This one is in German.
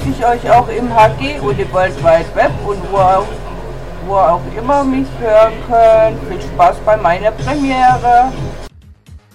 grüße ich euch auch im HG und im World Wide Web und wo auch immer mich hören könnt. Viel Spaß bei meiner Premiere.